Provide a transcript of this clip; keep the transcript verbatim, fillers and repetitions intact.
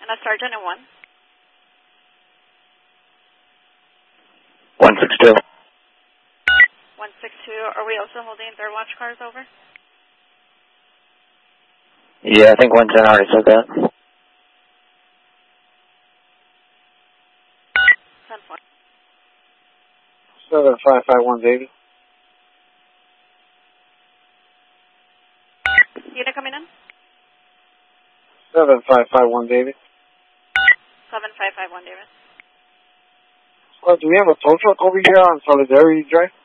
And a sergeant and one. one six two. one six two. Are we also holding their watch cars over? Yeah, I think one ten already said that. ten four. seven five five one, David. Unit coming in? seven five five one, David. seven five five one, David. Well, do we have a tow truck over here on Solidarity Drive?